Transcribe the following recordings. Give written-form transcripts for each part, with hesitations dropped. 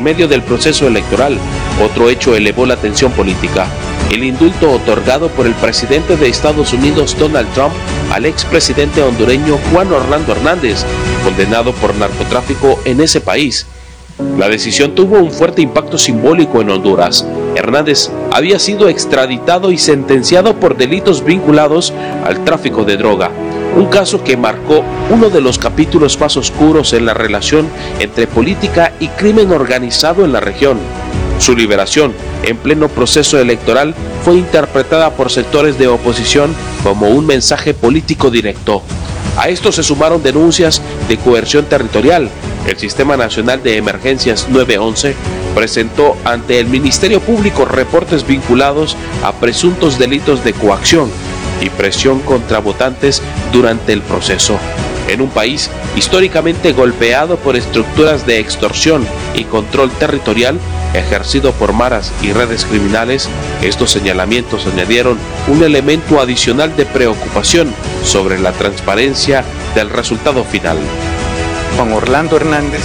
en medio del proceso electoral. Otro hecho elevó la tensión política: el indulto otorgado por el presidente de Estados Unidos, Donald Trump, al expresidente hondureño Juan Orlando Hernández, condenado por narcotráfico en ese país. La decisión tuvo un fuerte impacto simbólico en Honduras. Hernández había sido extraditado y sentenciado por delitos vinculados al tráfico de droga, un caso que marcó uno de los capítulos más oscuros en la relación entre política y crimen organizado en la región. Su liberación, en pleno proceso electoral, fue interpretada por sectores de oposición como un mensaje político directo. A esto se sumaron denuncias de coerción territorial. El Sistema Nacional de Emergencias 911 presentó ante el Ministerio Público reportes vinculados a presuntos delitos de coacción y presión contra votantes durante el proceso. En un país históricamente golpeado por estructuras de extorsión y control territorial ejercido por maras y redes criminales, estos señalamientos añadieron un elemento adicional de preocupación sobre la transparencia del resultado final. Juan Orlando Hernández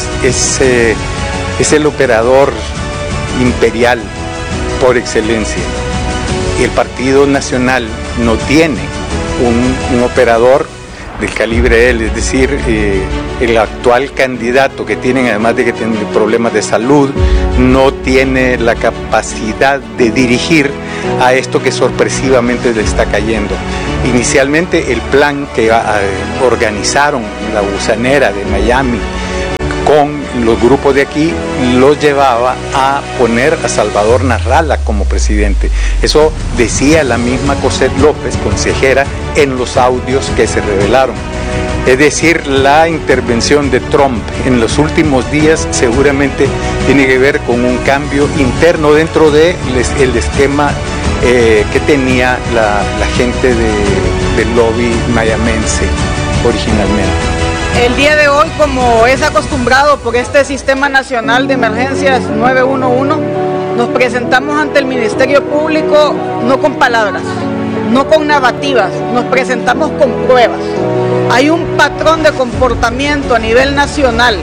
es el operador imperial por excelencia. El Partido Nacional no tiene un operador del calibre de él, es decir, el actual candidato que tienen, además de que tiene problemas de salud, no tiene la capacidad de dirigir a esto que sorpresivamente le está cayendo. Inicialmente el plan que organizaron la gusanera de Miami con los grupos de aquí los llevaba a poner a Salvador Narrala como presidente. Eso decía la misma Cosette López, consejera, en los audios que se revelaron. Es decir, la intervención de Trump en los últimos días seguramente tiene que ver con un cambio interno dentro del esquema que tenía la gente del lobby mayamense originalmente. El día de hoy, como es acostumbrado por este Sistema Nacional de Emergencias 911, nos presentamos ante el Ministerio Público no con palabras, no con narrativas, nos presentamos con pruebas. Hay un patrón de comportamiento a nivel nacional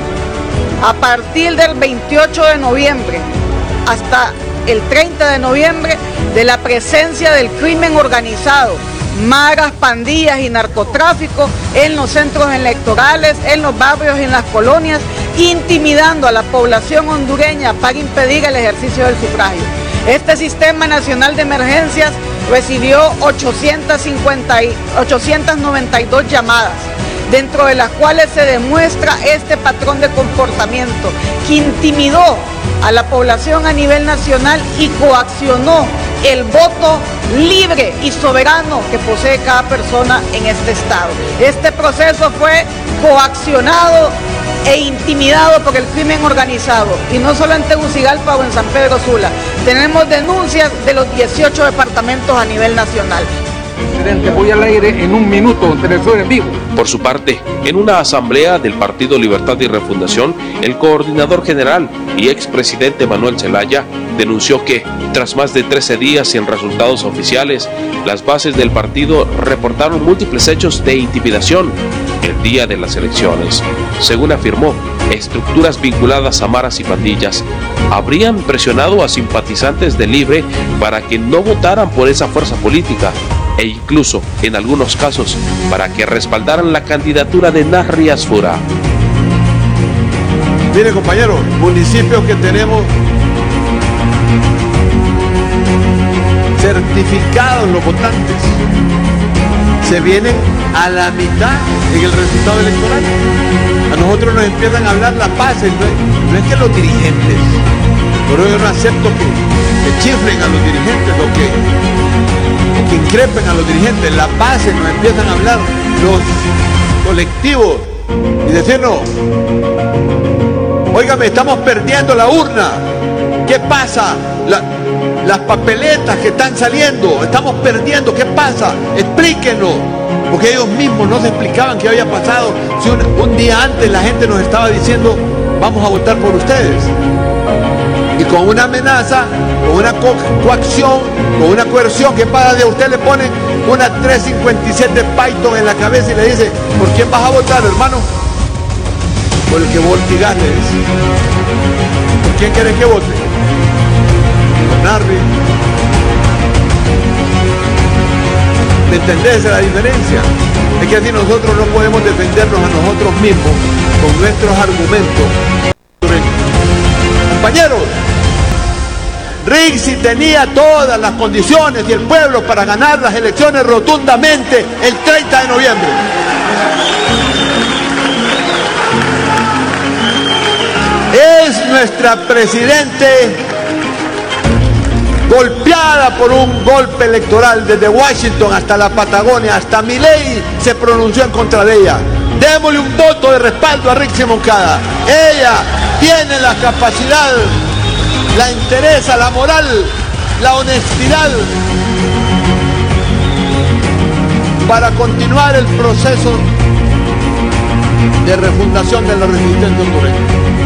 a partir del 28 de noviembre hasta el 30 de noviembre de la presencia del crimen organizado, maras, pandillas y narcotráfico en los centros electorales, en los barrios y en las colonias, intimidando a la población hondureña para impedir el ejercicio del sufragio. Este Sistema Nacional de Emergencias recibió 892 llamadas, dentro de las cuales se demuestra este patrón de comportamiento que intimidó a la población a nivel nacional y coaccionó el voto libre y soberano que posee cada persona en este estado. Este proceso fue coaccionado e intimidado por el crimen organizado, y no solo en Tegucigalpa o en San Pedro Sula. Tenemos denuncias de los 18 departamentos a nivel nacional. Presidente, voy al aire en un minuto, televisor en vivo. Por su parte, en una asamblea del Partido Libertad y Refundación, el coordinador general y expresidente Manuel Zelaya denunció que, tras más de 13 días sin resultados oficiales, las bases del partido reportaron múltiples hechos de intimidación el día de las elecciones. Según afirmó, estructuras vinculadas a maras y pandillas habrían presionado a simpatizantes de Libre para que no votaran por esa fuerza política, e incluso, en algunos casos, para que respaldaran la candidatura de Narri Asfura. Mire, compañeros, municipios que tenemos certificados los votantes se vienen a la mitad en el resultado electoral. A nosotros nos empiezan a hablar la paz, no es que los dirigentes, pero yo no acepto que chiflen a los dirigentes o que increpen a los dirigentes. La paz nos empiezan a hablar los colectivos y decirnos: óigame, estamos perdiendo la urna, ¿qué pasa? Las papeletas que están saliendo, estamos perdiendo, ¿qué pasa? Explíquenos, porque ellos mismos no se explicaban qué había pasado. Si un día antes la gente nos estaba diciendo: vamos a votar por ustedes, y con una amenaza, con una coacción, con una coerción, que para de usted le ponen una 357 Python en la cabeza y le dice: ¿por quién vas a votar, hermano? Por el que vos hostigaste. quién quieres que vote? Con Narvi. ¿Me entendés la diferencia? Es que así nosotros no podemos defendernos a nosotros mismos con nuestros argumentos. Compañeros, Rixi tenía todas las condiciones y el pueblo para ganar las elecciones rotundamente el 30 de noviembre. Es nuestra presidente golpeada por un golpe electoral desde Washington hasta la Patagonia, hasta Milei se pronunció en contra de ella. Démosle un voto de respaldo a Rixi Moncada. Ella tiene la capacidad, la entereza, la moral, la honestidad para continuar el proceso de refundación de la resistencia hondureña.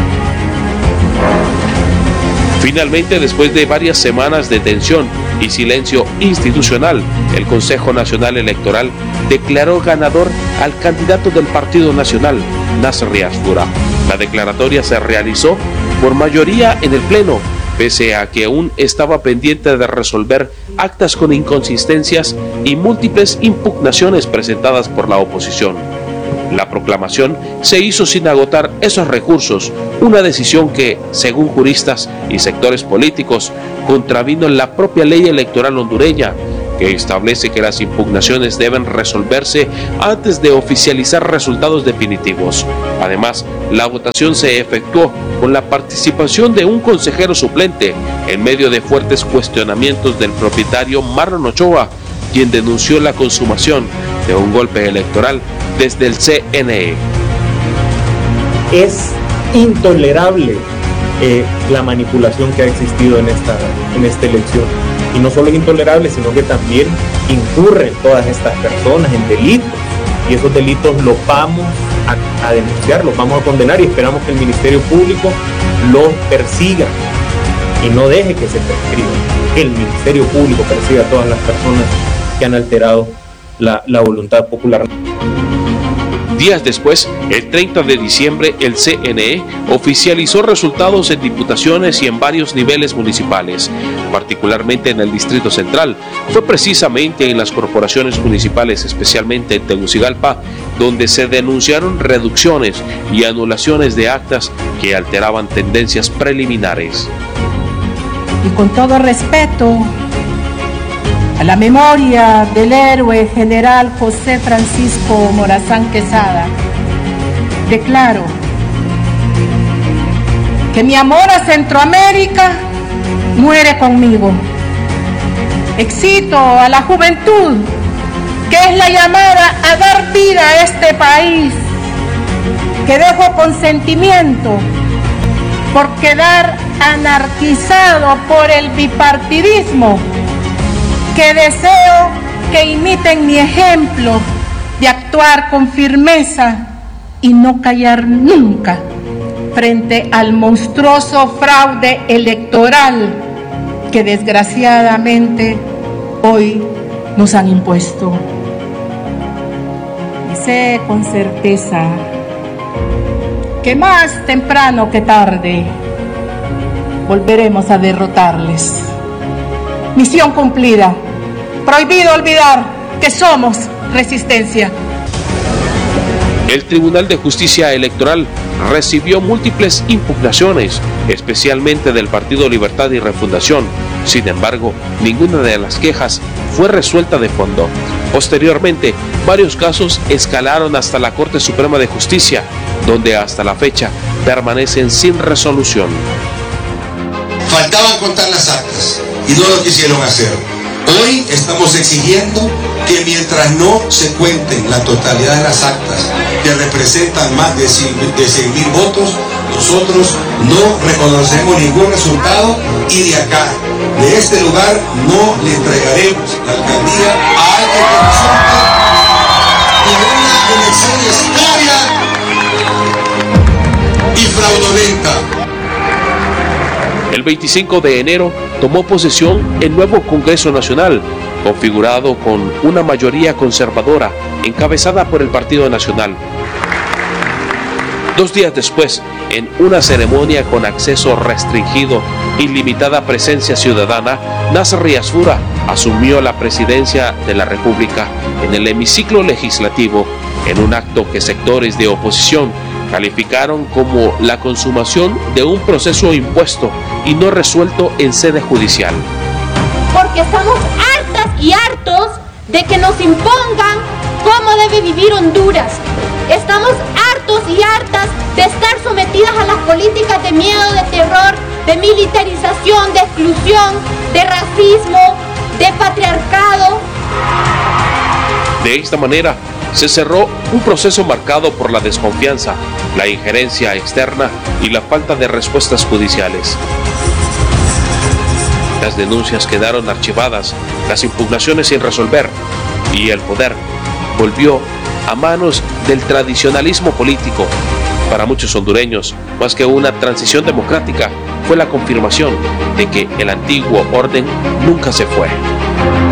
Finalmente, después de varias semanas de tensión y silencio institucional, el Consejo Nacional Electoral declaró ganador al candidato del Partido Nacional, Nasser Riasfura. La declaratoria se realizó por mayoría en el Pleno, pese a que aún estaba pendiente de resolver actas con inconsistencias y múltiples impugnaciones presentadas por la oposición. La proclamación se hizo sin agotar esos recursos, una decisión que, según juristas y sectores políticos, contravino la propia ley electoral hondureña, que establece que las impugnaciones deben resolverse antes de oficializar resultados definitivos. Además, la votación se efectuó con la participación de un consejero suplente, en medio de fuertes cuestionamientos del propietario Marlon Ochoa, quien denunció la consumación de un golpe electoral desde el CNE. Es intolerable la manipulación que ha existido en esta elección. Y no solo es intolerable, sino que también incurren todas estas personas en delitos. Y esos delitos los vamos a denunciar, los vamos a condenar y esperamos que el Ministerio Público los persiga y no deje que se prescriba. Que el Ministerio Público persiga a todas las personas que han alterado la voluntad popular. Días después, el 30 de diciembre, el CNE oficializó resultados en diputaciones y en varios niveles municipales, particularmente en el Distrito Central. Fue precisamente en las corporaciones municipales, especialmente en Tegucigalpa, donde se denunciaron reducciones y anulaciones de actas que alteraban tendencias preliminares. Y con todo respeto a la memoria del héroe general José Francisco Morazán Quesada, declaro que mi amor a Centroamérica muere conmigo. Excito a la juventud, que es la llamada a dar vida a este país, que dejo con sentimiento por quedar anarquizado por el bipartidismo, que deseo que imiten mi ejemplo de actuar con firmeza y no callar nunca frente al monstruoso fraude electoral que desgraciadamente hoy nos han impuesto. Y sé con certeza que más temprano que tarde volveremos a derrotarles. Misión cumplida. Prohibido olvidar que somos resistencia. El Tribunal de Justicia Electoral recibió múltiples impugnaciones, especialmente del Partido Libertad y Refundación. Sin embargo, ninguna de las quejas fue resuelta de fondo. Posteriormente, varios casos escalaron hasta la Corte Suprema de Justicia, donde hasta la fecha permanecen sin resolución. Faltaban contar las actas y no lo quisieron hacer. Hoy estamos exigiendo que mientras no se cuenten la totalidad de las actas que representan más de 100.000 votos, nosotros no reconocemos ningún resultado y de acá, de este lugar, no le entregaremos la alcaldía a alguien que resulte de una elección espuria y fraudulenta. El 25 de enero tomó posesión el nuevo Congreso Nacional, configurado con una mayoría conservadora, encabezada por el Partido Nacional. 2 días después, En una ceremonia con acceso restringido y limitada presencia ciudadana, Nasser Yasfura asumió la presidencia de la República en el hemiciclo legislativo, en un acto que sectores de oposición calificaron como la consumación de un proceso impuesto y no resuelto en sede judicial. Porque estamos hartas y hartos de que nos impongan cómo debe vivir Honduras. Estamos hartos y hartas de estar sometidas a las políticas de miedo, de terror, de militarización, de exclusión, de racismo, de patriarcado. De esta manera, se cerró un proceso marcado por la desconfianza, la injerencia externa y la falta de respuestas judiciales. Las denuncias quedaron archivadas, las impugnaciones sin resolver, y el poder volvió a manos del tradicionalismo político. Para muchos hondureños, más que una transición democrática, fue la confirmación de que el antiguo orden nunca se fue.